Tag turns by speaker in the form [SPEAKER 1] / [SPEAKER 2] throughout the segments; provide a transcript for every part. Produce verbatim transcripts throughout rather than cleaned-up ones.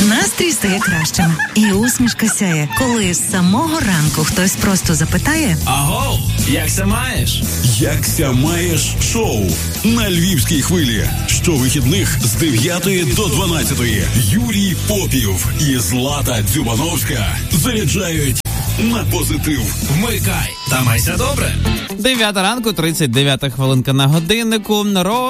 [SPEAKER 1] Настрій стає кращим. І усмішка сяє, коли з самого ранку хтось просто запитає:
[SPEAKER 2] Агов, якся маєш?
[SPEAKER 3] Якся маєш шоу на Львівській хвилі. Щовихідних з дев'ятої до дванадцятої. Юрій Попів і Злата Дзюбановська заряджають на позитив.
[SPEAKER 2] Вмикай та майся добре.
[SPEAKER 4] Дев'ята ранку, тридцять дев'ята хвилинка на годиннику.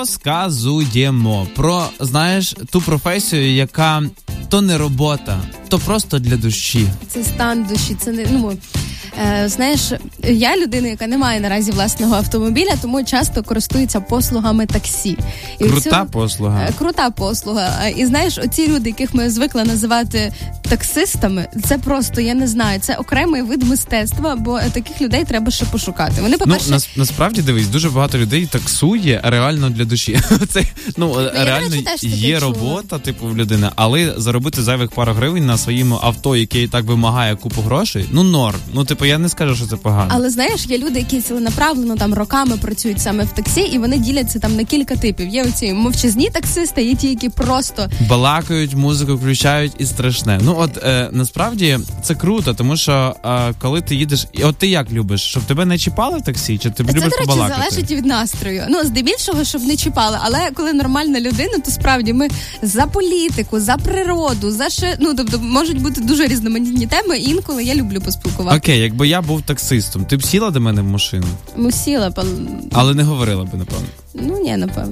[SPEAKER 4] Розказуємо про, знаєш, ту професію, яка то не робота, то просто для душі.
[SPEAKER 5] Це стан душі, це не, ну, е, знаєш, я людина, яка не має наразі власного автомобіля, тому часто користується послугами таксі. І
[SPEAKER 4] Крута
[SPEAKER 5] цього,
[SPEAKER 4] послуга.
[SPEAKER 5] Е, крута послуга. І знаєш, оці люди, яких ми звикли називати таксистами, це просто, я не знаю, це окремий вид мистецтва, бо таких людей треба ще пошукати. Вони, по-перше...
[SPEAKER 4] Ну, нас, насправді, дивись, дуже багато людей таксує реально для душі. Це, ну, ну реально є робота, типу, в людини, але заробити зайвих пару гривень на своєму авто, яке так вимагає купу грошей, ну, норм. Ну, типу, я не скажу, що це погано.
[SPEAKER 5] Але, знаєш, є люди, які ціленаправлено там роками працюють саме в таксі, і вони діляться там на кілька типів. Є оці мовчазні таксисти, є ті, які просто...
[SPEAKER 4] балакають, музику включають і страшне. Ну, от, е, насправді, це круто, тому що е, коли ти їдеш... І от ти як любиш? Щоб тебе не чіпали в таксі? Чи ти
[SPEAKER 5] це,
[SPEAKER 4] любиш
[SPEAKER 5] до речі,
[SPEAKER 4] побалакати?
[SPEAKER 5] залежить від настрою. Ну, здебільшого, щоб не чіпали. Але коли нормальна людина, то справді ми за політику, за природу, за ще... Ну, тобто, можуть бути дуже різноманітні теми, і інколи я люблю поспілкуватися.
[SPEAKER 4] Окей, якби я був таксистом, ти б сіла до мене в машину?
[SPEAKER 5] Ну, сіла, пал...
[SPEAKER 4] Але не говорила б, напевно.
[SPEAKER 5] Ну, ні, напевно.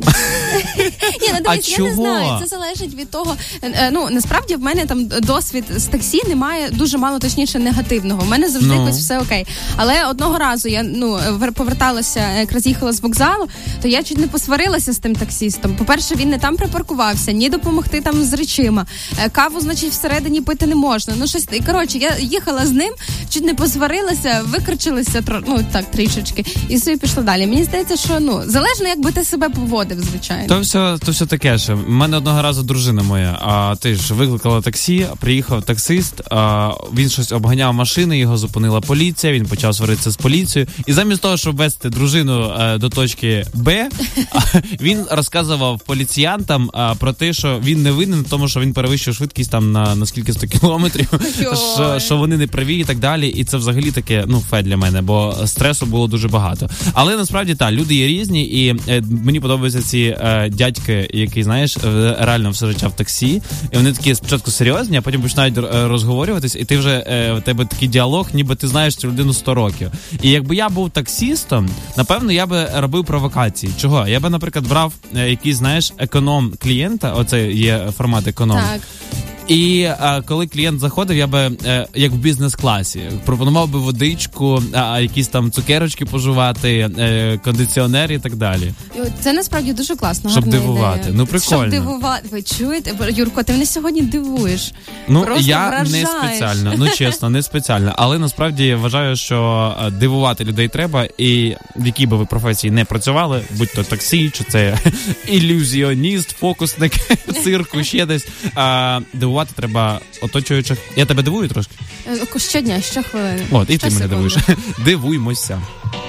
[SPEAKER 5] Ні, ну дивись, я не знаю, це залежить від того. Ну, насправді в мене там досвід з таксі немає, дуже мало, точніше, негативного. У мене завжди якось все окей. Але одного разу я, ну, поверталася, якраз їхала з вокзалу, то я чуть не посварилася з тим таксістом. По-перше, він не там припаркувався, ні допомогти там з речима. Каву, значить, всередині пити не можна. Ну, щось, і, коротше, я їхала з ним, чуть не посварилася, викричилася, ну, так, трішечки, і собі пішла далі. Мені здається, що, ну, залежно, якби ти себе поводив, звичайно.
[SPEAKER 4] То все, то все таке ж. У мене одного разу дружина моя, а ти ж викликала таксі, приїхав таксист, а він щось обганяв машини, його зупинила поліція, він почав сваритися з поліцією. І замість того, щоб вести дружину а, до точки Б, він розказував поліціянтам а, про те, що він не винен, тому що він перевищив швидкість там на, на скільки сто кілометрів, що, що вони не праві і так далі. І це взагалі таке, ну, фе для мене, бо стресу було дуже багато. Але насправді так, люди є різні, і е, мені подобаються ці е, дядьки, які, знаєш, реально все життя в таксі, і вони такі спочатку серйозні, а потім починають розговорюватись, і ти вже, е, у тебе такий діалог, ніби ти знаєш цю людину сто років. І якби я був таксістом, напевно, я би робив провокації. Чого? Я би, наприклад, брав е, якийсь, знаєш, економ клієнта, оце є формат економ.
[SPEAKER 5] Так.
[SPEAKER 4] І а, коли клієнт заходив, я би, е, як в бізнес-класі, пропонував би водичку, а, якісь там цукерочки пожувати, е, кондиціонер і так далі.
[SPEAKER 5] Це насправді дуже класно,
[SPEAKER 4] щоб
[SPEAKER 5] гарна
[SPEAKER 4] дивувати.
[SPEAKER 5] ідея.
[SPEAKER 4] Ну, прикольно.
[SPEAKER 5] Щоб дивувати. Ви чуєте? Юрко, ти мене сьогодні дивуєш.
[SPEAKER 4] Ну,
[SPEAKER 5] просто
[SPEAKER 4] я
[SPEAKER 5] вражаєш.
[SPEAKER 4] не спеціально, ну чесно, не спеціально. Але насправді вважаю, що дивувати людей треба, і в якій би ви професії не працювали, будь то таксі, чи це ілюзіоніст, фокусник, цирку, ще десь, а, дивувати треба оточуючих. Я тебе дивую трошки?
[SPEAKER 5] Щодня, щохвилини.
[SPEAKER 4] От, і
[SPEAKER 5] Що
[SPEAKER 4] ти мене
[SPEAKER 5] секунду.
[SPEAKER 4] дивуєш. Дивуймося.